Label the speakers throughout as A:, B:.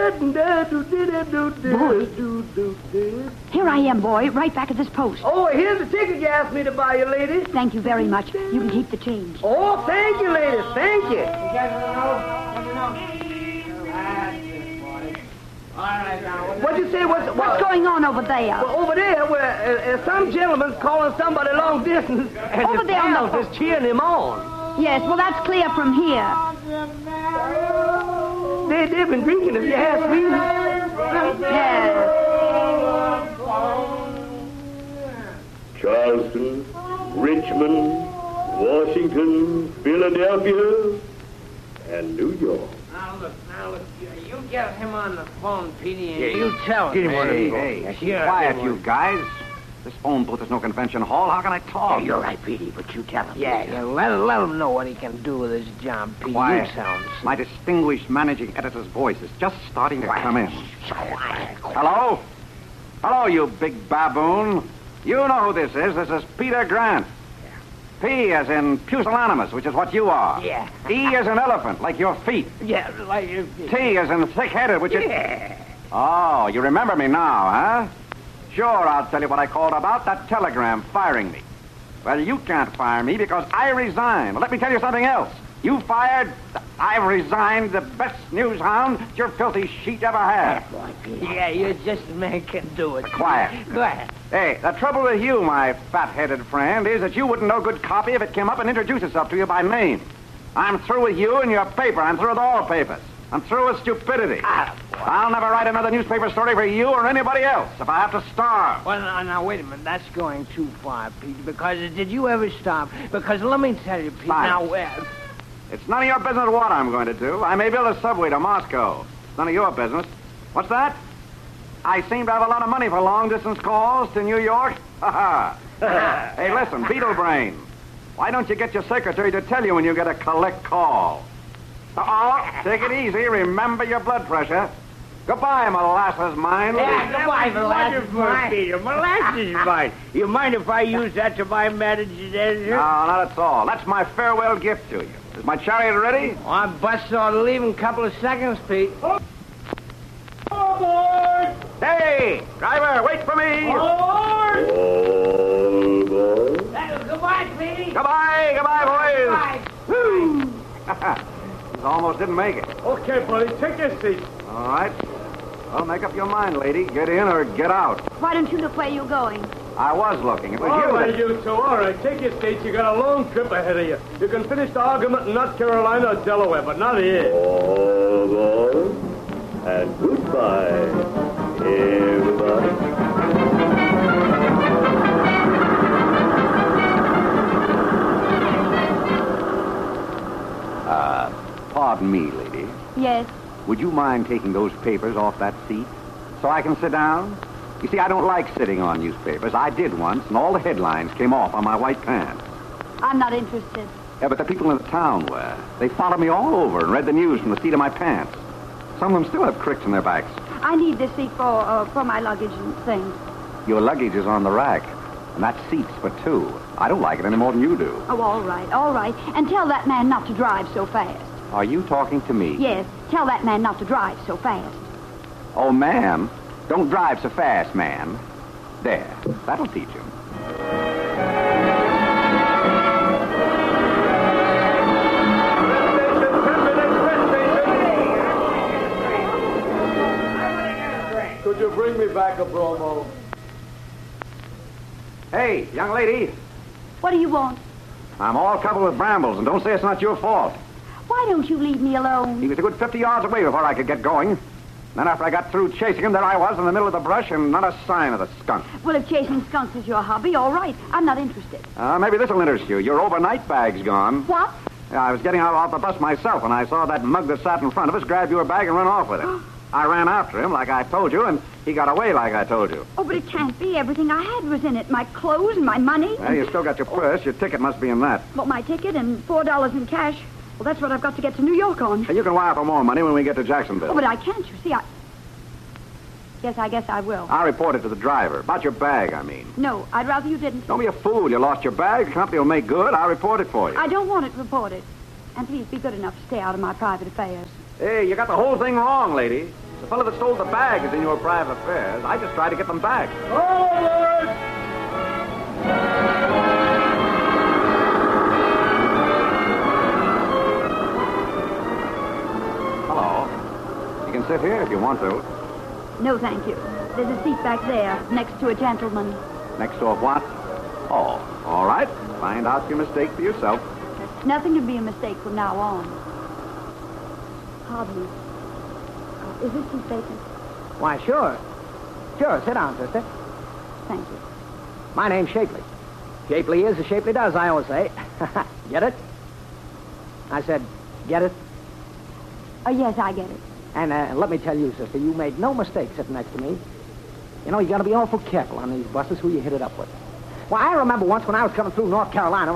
A: Here I am, boy, right back at this post.
B: Oh, here's the ticket you asked me to buy you, lady.
A: Thank you very much. You can keep the change.
B: Oh, thank you, lady. Thank you. What'd you say?
A: What's going on over there?
B: Well, over there, where some gentleman's calling somebody long distance, and
A: Over
B: his
A: there on the-
B: pals is cheering him on.
A: Yes, well, that's clear from here.
B: They've been drinking, if you ask me.
A: Yes.
C: Charleston, Richmond, Washington, Philadelphia, and New York.
D: Now look, you get him on the phone, Petey, and you tell him.
B: Get him on the
E: Hey,
B: phone.
E: hey, keep
D: Sure,
E: quiet,
D: get
E: you
D: one.
E: guys. This phone booth is no convention hall. How can I talk?
D: You're right, Petey, but you tell him.
B: Yeah,
D: let him know what he can do with his job, Petey.
E: Quiet.
D: You sound
E: My distinguished managing editor's voice is just starting to come in.
D: quiet.
E: Hello? Hello, you big baboon. You know who this is. This is Peter Grant. P as in pusillanimous, which is what you are.
D: Yeah.
E: E as in elephant, like your feet.
D: Yeah, like you.
E: T as in thick-headed, which is...
D: Yeah.
E: Oh, you remember me now, huh? Sure, I'll tell you what I called about, that telegram firing me. Well, you can't fire me because I resigned. Well, let me tell you something else. You fired, I've resigned, the best news hound your filthy sheet ever had.
D: Yeah, you're just a man can do it.
E: Quiet.
D: Go ahead.
E: Hey, the trouble with you, my fat-headed friend, is that you wouldn't know good copy if it came up and introduced itself to you by name. I'm through with you and your paper. I'm through with all papers. I'm through with stupidity. I'll never write another newspaper story for you or anybody else if I have to starve.
D: Well, now, wait a minute. That's going too far, Pete. Because did you ever stop? Because let me tell you, Pete.
E: Silence.
D: Now,
E: It's none of your business what I'm going to do. I may build a subway to Moscow. It's none of your business. What's that? I seem to have a lot of money for long-distance calls to New York. Ha ha. Hey, listen, Beetle Brain. Why don't you get your secretary to tell you when you get a collect call? Take it easy. Remember your blood pressure. Goodbye, molasses mine.
D: Yeah, goodbye, molasses mine.
B: Peter. Molasses mine. You mind if I use that to buy managing editor?
E: No, not at all. That's my farewell gift to you. Is my chariot ready?
D: Well, I'm busted ought to leave in a couple of seconds, Pete.
E: Hey, driver, wait for me.
C: All aboard.
D: Goodbye, Petey.
E: Goodbye, boys. Woo. Almost didn't make it.
B: Okay, buddy, take your seat.
E: All right. Well, make up your mind, lady. Get in or get out.
A: Why don't you look where you're going?
E: I was looking. It was
B: All
E: you
B: right,
E: that...
B: you two. All right, take your seats. You got a long trip ahead of you. You can finish the argument in North Carolina or Delaware, but not here.
C: All aboard. And goodbye, everybody.
E: Pardon me, lady.
A: Yes.
E: Would you mind taking those papers off that seat so I can sit down? You see, I don't like sitting on newspapers. I did once, and all the headlines came off on my white pants.
A: I'm not interested.
E: Yeah, but the people in the town were. They followed me all over and read the news from the seat of my pants. Some of them still have cricks in their backs.
A: I need this seat for my luggage and things.
E: Your luggage is on the rack, and that seat's for two. I don't like it any more than you do.
A: Oh, all right, all right. And tell that man not to drive so fast.
E: Are you talking to me?
A: Yes, tell that man not to drive so fast.
E: Oh, ma'am, don't drive so fast, ma'am. There, that'll teach him.
B: Could you bring me back a bromo?
E: Hey, young lady,
A: What do you want?
E: I'm all covered with brambles, and don't say it's not your fault.
A: Why don't you leave me
E: He
A: alone?
E: was a good 50 yards away before I could get going. Then after I got through chasing him, there I was in the middle of the brush and not a sign of the skunk.
A: Well, if chasing skunks is your hobby, all right. I'm not interested.
E: Maybe this'll interest you. Your overnight bag's gone.
A: What?
E: Yeah, I was getting out off the bus myself when I saw that mug that sat in front of us grab your bag and run off with it. I ran after him like I told you, and he got away like I told you.
A: Oh, but it can't be. Everything I had was in it. My clothes and my money.
E: Well, you still got your purse. Your ticket must be in that.
A: Well, my ticket and $4 in cash. Well, that's what I've got to get to New York on.
E: And you can wire for more money when we get to Jacksonville.
A: Oh, but I can't, you see. Yes, I guess I will.
E: I'll report it to the driver. About your bag, I mean.
A: No, I'd rather you didn't.
E: Don't be a fool. You lost your bag. The company will make good. I'll report it for you.
A: I don't want it reported. And please be good enough to stay out of my private affairs.
E: Hey, you got the whole thing wrong, lady. The fellow that stole the bag is in your private affairs. I just tried to get them back.
B: Forward!
E: Hello. You can sit here if you want to.
A: No, thank you. There's a seat back there, next to a gentleman.
E: Next to a what? Oh, all right. Find out your mistake for yourself.
A: Nothing can be a mistake from now on. Pardon me. Is this seat vacant?
D: Why, sure. Sure, sit down, sister.
A: Thank you.
D: My name's Shapley. Shapley is as Shapley does, I always say. Get it? I said, get it?
A: Oh, yes, I get it.
D: And let me tell you, sister, you made no mistake sitting next to me. You know, you got to be awful careful on these buses who you hit it up with. Well, I remember once when I was coming through North Carolina,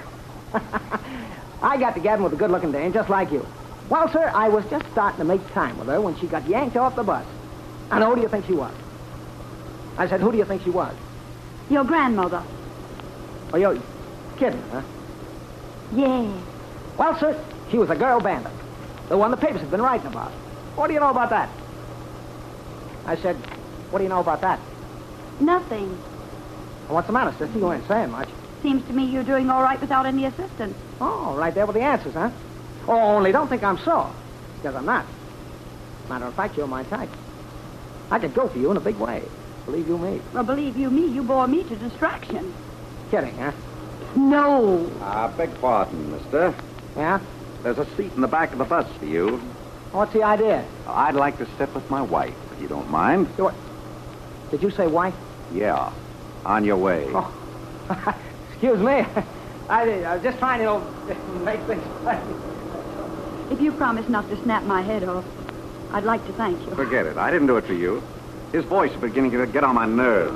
D: I got together with a good-looking dame just like you. Well, sir, I was just starting to make time with her when she got yanked off the bus. And who do you think she was? I said, who do you think she was?
A: Your grandmother.
D: Oh, you're kidding, huh?
A: Yeah.
D: Well, sir, she was a girl bandit. The one the papers have been writing about. What do you know about that? I said, what do you know about that?
A: Nothing.
D: Well, what's the matter, sister? You ain't saying much.
A: Seems to me you're doing all right without any assistance.
D: Oh, right there with the answers, huh? Oh, only don't think I'm sore. Because I'm not. Matter of fact, you're my type. I could go for you in a big way. Believe you me.
A: Well, believe you me, you bore me to distraction.
D: Kidding, huh?
A: No.
E: Beg pardon, mister.
D: Yeah?
E: There's a seat in the back of the bus for you.
D: What's the idea?
E: I'd like to sit with my wife, if you don't mind.
D: Did you say wife?
E: Yeah. On your way.
D: Oh. Excuse me. I was just trying to, make things plain.
A: If you promise not to snap my head off, I'd like to thank you.
E: Forget it. I didn't do it for you. His voice is beginning to get on my nerves.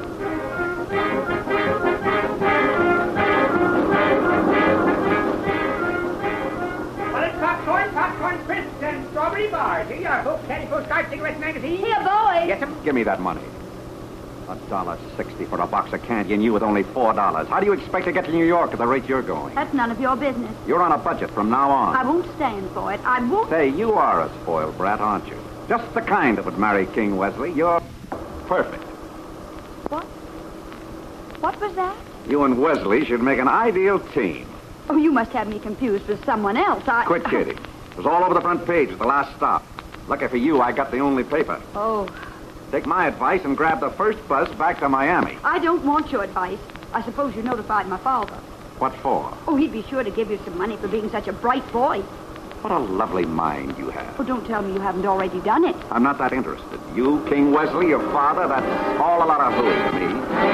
F: Well, it's popcorn, crisps, and strawberry bars. Here you are, folks. Candy postcard, cigarette magazine.
A: Here, boy.
F: Yes, sir.
E: Give me that money. $1.60 for a box of candy and you with only $4. How do you expect to get to New York at the rate you're going?
A: That's none of your business.
E: You're on a budget from now on.
A: I won't stand for it. I won't.
E: Say, you are a spoiled brat, aren't you? Just the kind that would marry King Wesley. You're perfect.
A: What? What was that?
E: You and Wesley should make an ideal team.
A: Oh, you must have me confused with someone else.
E: Quit kidding. It was all over the front page at the last stop. Lucky for you, I got the only paper.
A: Oh,
E: Take my advice and grab the first bus back to Miami.
A: I don't want your advice. I suppose you notified my father.
E: What for?
A: Oh, he'd be sure to give you some money for being such a bright boy.
E: What a lovely mind you have.
A: Oh, don't tell me you haven't already done it.
E: I'm not that interested. You, King Wesley, your father, that's all a lot of hooey to me.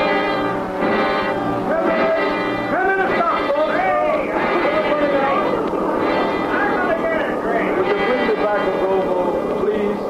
B: 10 minutes stop, folks. Would you bring me back a Robo, please?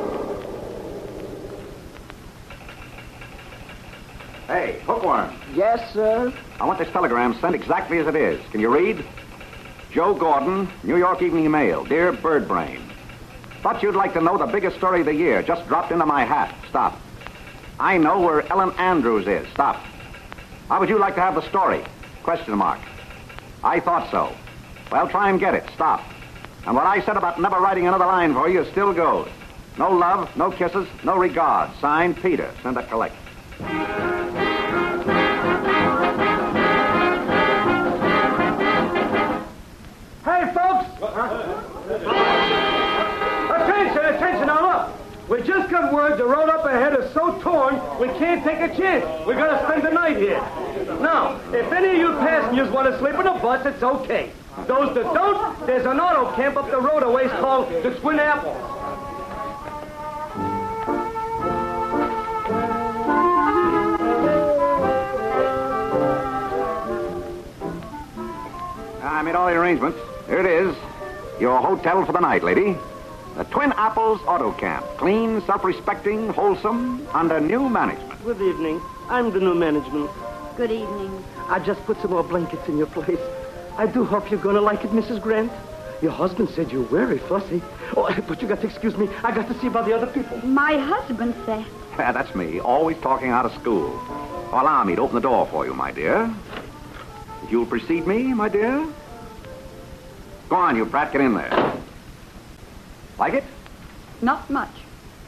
E: Hey, Hookworm.
D: Yes, sir.
E: I want this telegram sent exactly as it is. Can you read? Joe Gordon, New York Evening Mail. Dear Birdbrain. Thought you'd like to know the biggest story of the year. Just dropped into my hat. Stop. I know where Ellen Andrews is. Stop. How would you like to have the story? Question mark. I thought so. Well, try and get it. Stop. And what I said about never writing another line for you still goes. No love, no kisses, no regards. Signed, Peter. Send a collect.
B: Hey, folks! Attention, now look! We just got word the road up ahead is so torn, we can't take a chance. We gotta spend the night here. Now, if any of you passengers want to sleep in a bus, it's okay. Those that don't, there's an auto camp up the road a ways called the Twin Apples.
E: I made all the arrangements. Here it is. Your hotel for the night, lady. The Twin Apples Auto Camp. Clean, self-respecting, wholesome, under new management.
G: Good evening. I'm the new management.
A: Good evening.
G: I just put some more blankets in your place. I do hope you're going to like it, Mrs. Grant. Your husband said you're very fussy. Oh, but you got to excuse me. I got to see about the other people.
A: My husband said.
E: Yeah, that's me, always talking out of school. Allow me to open the door for you, my dear. If you'll precede me, my dear. Go on, you brat, get in there. Like it?
A: Not much.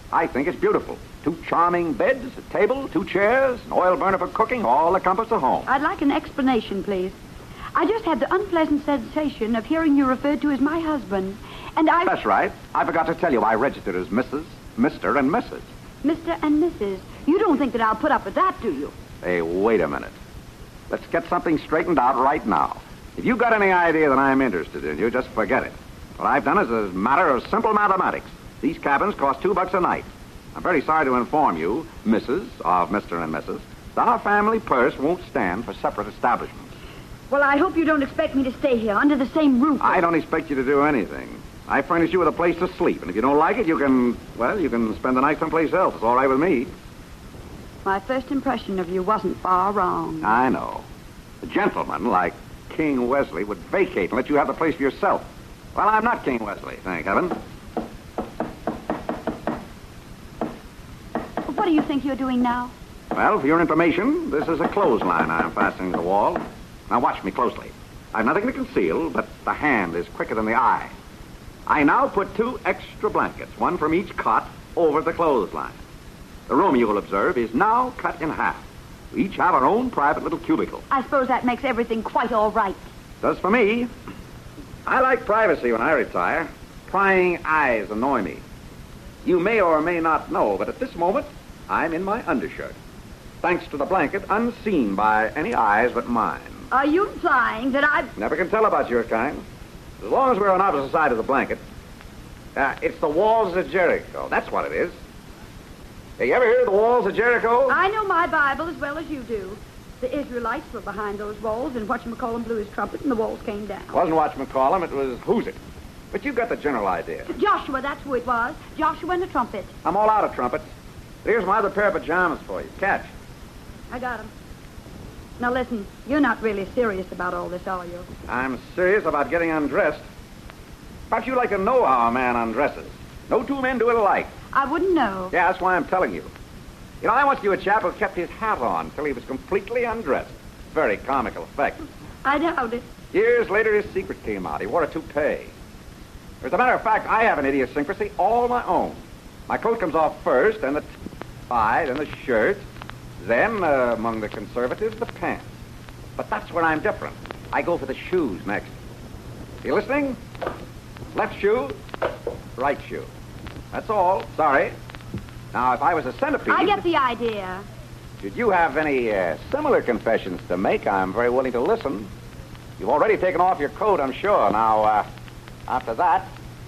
E: I think it's beautiful. 2 charming beds, a table, 2 chairs, an oil burner for cooking, all the comforts of home.
A: I'd like an explanation, please. I just had the unpleasant sensation of hearing you referred to as my husband, and I...
E: That's right. I forgot to tell you I registered as Mrs., Mr., and Mrs.
A: Mr. and Mrs. You don't think that I'll put up with that, do you?
E: Hey, wait a minute. Let's get something straightened out right now. If you got any idea that I'm interested in you, just forget it. What I've done is a matter of simple mathematics. These cabins cost $2 a night. I'm very sorry to inform you, Mrs. of Mr. and Mrs., that our family purse won't stand for separate establishments.
A: Well, I hope you don't expect me to stay here under the same roof.
E: I don't expect you to do anything. I furnish you with a place to sleep, and if you don't like it, you can spend the night someplace else. It's all right with me.
A: My first impression of you wasn't far wrong.
E: I know. A gentleman like King Wesley would vacate and let you have the place for yourself. Well, I'm not King Wesley, thank heaven.
A: What do you think you're doing now?
E: Well, for your information, this is a clothesline I'm fastening to the wall. Now watch me closely. I've nothing to conceal, but the hand is quicker than the eye. I now put 2 extra blankets, 1 from each cot, over the clothesline. The room, you will observe, is now cut in half. We each have our own private little cubicle.
A: I suppose that makes everything quite all right.
E: Does for me. I like privacy when I retire. Prying eyes annoy me. You may or may not know, but at this moment, I'm in my undershirt. Thanks to the blanket, unseen by any eyes but mine.
A: Are you implying that I've...
E: Never can tell about your kind. As long as we're on opposite sides of the blanket. It's the walls of Jericho. That's what it is. Hey, you ever hear of the walls of Jericho?
A: I know my Bible as well as you do. The Israelites were behind those walls, and whatchamacallum blew his trumpet, and the walls came down.
E: It wasn't whatchamacallum, it was who's it. But you've got the general idea.
A: Joshua, that's who it was. Joshua and the trumpet.
E: I'm all out of trumpets. Here's my other pair of pajamas for you. Catch.
A: I got 'em. Now listen, you're not really serious about all this, are you?
E: I'm serious about getting undressed. Perhaps you'd like to know how a man undresses. No 2 men do it alike.
A: I wouldn't know.
E: Yeah, that's why I'm telling you. You know, I once knew a chap who kept his hat on till he was completely undressed. Very comical effect.
A: I doubt it.
E: Years later, his secret came out. He wore a toupee. As a matter of fact, I have an idiosyncrasy all my own. My coat comes off first, and the tie, then the shirt, then, among the conservatives, the pants. But that's where I'm different. I go for the shoes next. You listening? Left shoe, right shoe. That's all. Sorry. Now, if I was a centipede...
A: I get the idea.
E: Should you have any similar confessions to make, I'm very willing to listen. You've already taken off your coat, I'm sure. Now, after that...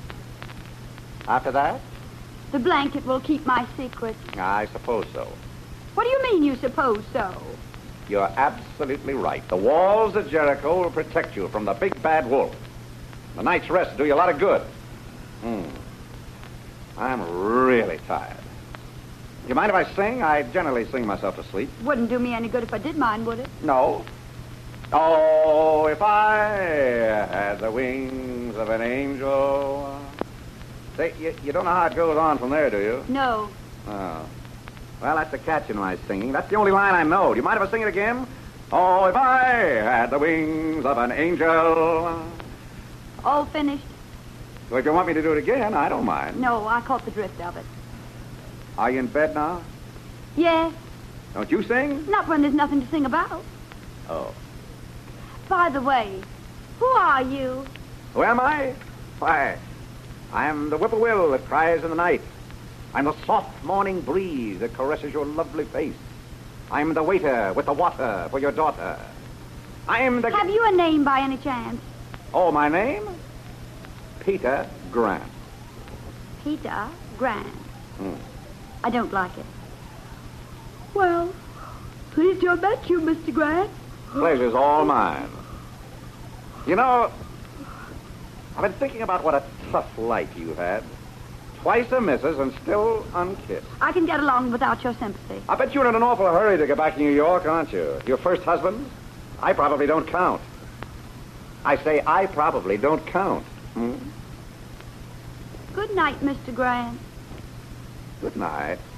E: After that?
A: The blanket will keep my secret.
E: I suppose so.
A: What do you mean you suppose so?
E: You're absolutely right. The walls of Jericho will protect you from the big bad wolf. The night's rest will do you a lot of good. I'm really tired. You mind if I sing? I generally sing myself to sleep.
A: Wouldn't do me any good if I did mind, would it?
E: No. Oh, if I had the wings of an angel. Say, you don't know how it goes on from there, do you?
A: No.
E: Oh. Well, that's the catch in my singing. That's the only line I know. Do you mind if I sing it again? Oh, if I had the wings of an angel.
A: All finished?
E: Well, if you want me to do it again, I don't mind.
A: No, I caught the drift of it.
E: Are you in bed now?
A: Yes.
E: Don't you sing?
A: Not when there's nothing to sing about.
E: Oh.
A: By the way, who are you?
E: Who am I? Why, I am the whippoorwill that cries in the night. I'm the soft morning breeze that caresses your lovely face. I'm the waiter with the water for your daughter. I am the...
A: Have you a name by any chance?
E: Oh, my name? Peter Grant.
A: Peter Grant. I don't like it. Well, pleased to have met you, Mr. Grant.
E: Pleasure's all mine. You know, I've been thinking about what a tough life you've had. Twice a missus and still unkissed.
A: I can get along without your sympathy.
E: I bet you're in an awful hurry to get back to New York, aren't you? Your first husband? I probably don't count. I say I probably don't count.
A: Good night, Mr. Grant.
E: Good night.